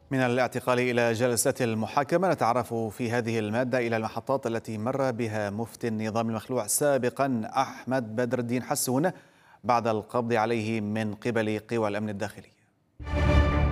من الاعتقال إلى جلسة المحاكمة، نتعرف في هذه المادة إلى المحطات التي مر بها مفتي النظام المخلوع سابقا أحمد بدر الدين حسون بعد القبض عليه من قبل قوى الأمن الداخلي.